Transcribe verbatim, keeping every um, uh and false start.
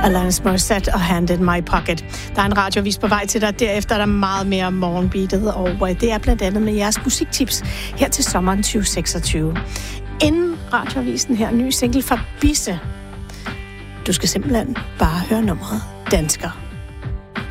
Alanis Morissette og Hand in My Pocket. Der er en radiovis på vej til dig. Derefter er der meget mere om morgenbeatet, og det er blandt andet med jeres musiktips her til sommeren tyve seksogtyve. Inden radioavisen her, ny single fra Bisse. Du skal simpelthen bare høre nummeret Dansker.